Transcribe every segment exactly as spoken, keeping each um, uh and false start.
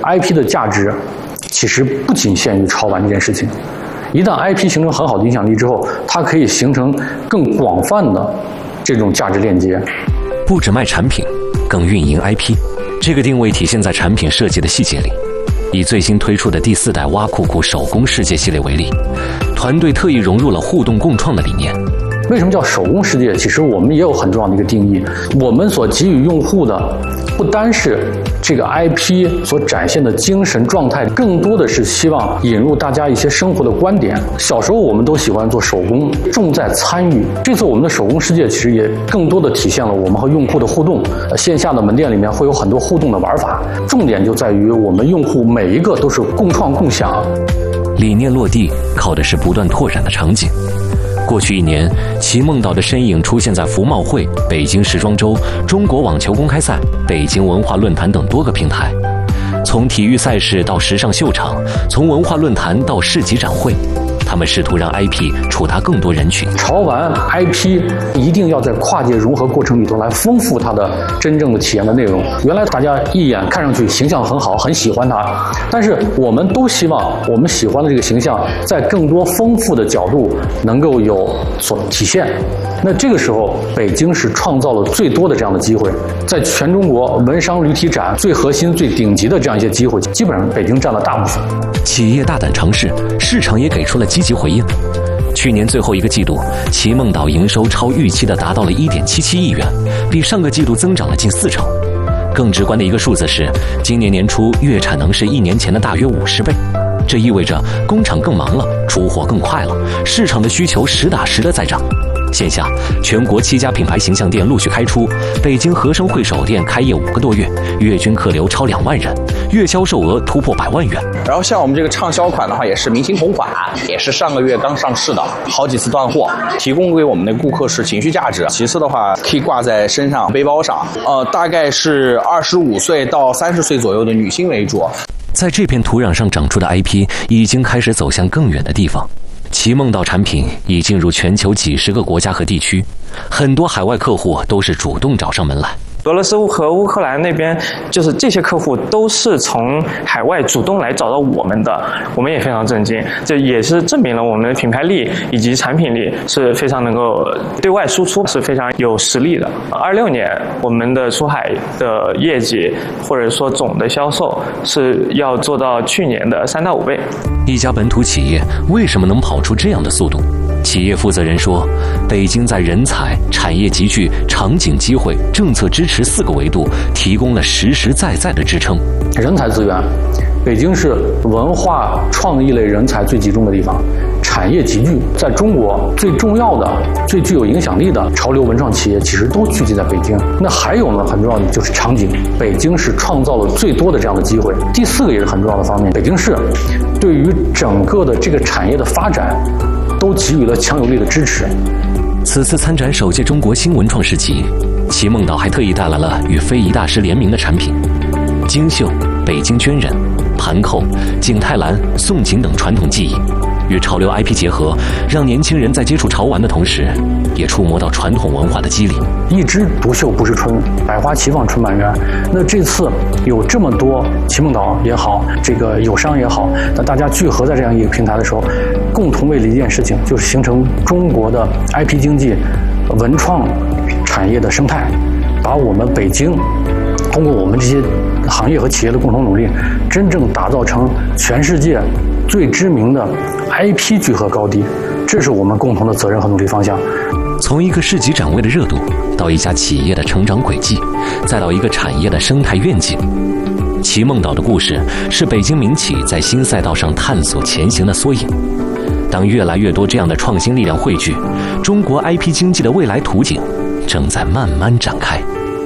I P 的价值其实不仅限于潮玩这件事情。一旦 I P 形成很好的影响力之后，它可以形成更广泛的这种价值链接。 不只卖产品，更运营 I P， 这个定位体现在产品设计的细节里。以最新推出的第四代挖酷酷手工世界系列为例，团队特意融入了互动共创的理念。 为什么叫手工世界？其实我们也有很重要的一个定义。我们所给予用户的，不单是这个 I P 所展现的精神状态，更多的是希望引入大家一些生活的观点。小时候我们都喜欢做手工，重在参与。这次我们的手工世界其实也更多的体现了我们和用户的互动。线下的门店里面会有很多互动的玩法，重点就在于我们用户每一个都是共创共享。 理念落地靠的是不断拓展的场景。过去一年，齐梦岛的身影出现在服贸会、北京时装周、中国网球公开赛、北京文化论坛等多个平台。从体育赛事到时尚秀场，从文化论坛到市集展会，他们试图让 I P 触达更多人群。 潮玩 I P 一定要在跨界融合过程里头来丰富它的真正的体验的内容。原来大家一眼看上去形象很好，很喜欢它，但是我们都希望我们喜欢的这个形象在更多丰富的角度能够有所体现。那这个时候，北京是创造了最多的这样的机会，在全中国文商旅体展最核心、最顶级的这样一些机会，基本上北京占了大部分。 企业大胆尝试，市场也给出了积极回应。去年最后一个季度，齐梦岛营收超预期的达到了 一点七七亿元，比上个季度增长了近四成。更直观的一个数字是，今年年初月产能是一年前的大约五十倍。这意味着工厂更忙了，出货更快了，市场的需求实打实的在涨。线下，全国七家品牌形象店陆续开出，北京和生汇手店开业五个多月，月均客流超两万人，月销售额突破百万元。 然后像我们这个畅销款的话，也是明星同款，也是上个月刚上市的，好几次断货，提供给我们的顾客是情绪价值。其次的话，可以挂在身上、背包上，呃，大概是二十五岁到三十岁左右的女性为主。 在这片土壤上长出的 I P 已经开始走向更远的地方。齐梦岛产品已进入全球几十个国家和地区，很多海外客户都是主动找上门来。 俄罗斯和乌克兰那边，就是这些客户都是从海外主动来找到我们的，我们也非常震惊。这也是证明了我们的品牌力以及产品力是非常能够对外输出，是非常有实力的。二六年我们的出海的业绩或者说总的销售是要做到去年的三到五倍。 一家本土企业为什么能跑出这样的速度？企业负责人说，北京在人才、产业集聚、场景机会、政策支持四个维度提供了实实在在的支撑。 人才资源，北京是文化创意类人才最集中的地方，产业集聚，在中国最重要的、最具有影响力的潮流文创企业其实都聚集在北京。那还有呢，很重要的就是场景，北京是创造了最多的这样的机会。第四个也是很重要的方面，北京市对于整个的这个产业的发展都给予了强有力的支持。 此次参展首届中国新文创市集，齐梦岛还特意带来了与非遗大师联名的产品，京绣、北京绢人、盘扣、景泰蓝、宋锦等传统技艺，与潮流 I P 结合，让年轻人在接触潮玩的同时，也触摸到传统文化的肌理。 一枝独秀不是春，百花齐放春满园。那这次有这么多齐梦岛也好，这个友商也好，那大家聚合在这样一个平台的时候，共同为了一件事情，就是形成中国的 I P 经济、文创产业的生态，把我们北京通过我们这些行业和企业的共同努力，真正打造成全世界最知名的 I P 聚合高地，这是我们共同的责任和努力方向。 从一个市集展位的热度，到一家企业的成长轨迹，再到一个产业的生态愿景，齐梦岛的故事是北京民企在新赛道上探索前行的缩影。当越来越多这样的创新力量汇聚，中国 I P 经济的未来图景正在慢慢展开。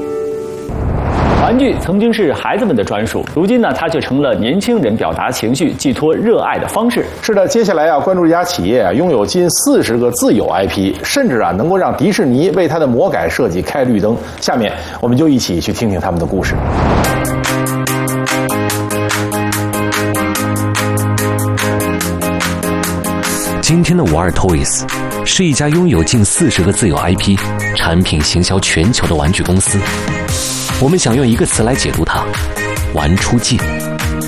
玩具曾经是孩子们的专属，如今呢，它却成了年轻人表达情绪、寄托热爱的方式。 是的，接下来要关注一家企业啊，拥有近四十个自有 I P， 甚至啊能够让迪士尼为它的魔改设计开绿灯。下面我们就一起去听听他们的故事。 今天的五二 Toys 是一家拥有近四十个自有 I P、产品行销全球的玩具公司。我们想用一个词来解读它：玩出界。